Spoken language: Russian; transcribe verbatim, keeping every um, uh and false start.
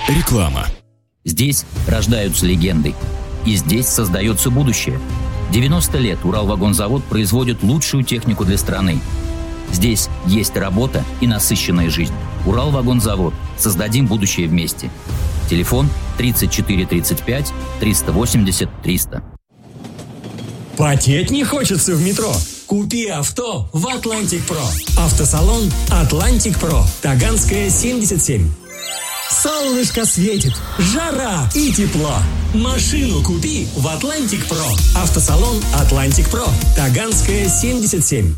Реклама. Здесь рождаются легенды. И здесь создается будущее. девяносто лет Уралвагонзавод производит лучшую технику для страны. Здесь есть работа и насыщенная жизнь. Уралвагонзавод. Создадим будущее вместе. Телефон тридцать четыре тридцать пять триста восемьдесят триста. Потеть не хочется в метро? Купи авто в Atlantic Pro. Автосалон Atlantic Pro. Таганская, семьдесят семь. Солнышко светит, жара и тепло. Машину купи в Atlantic Pro. Автосалон Atlantic Pro. Таганская, семьдесят семь.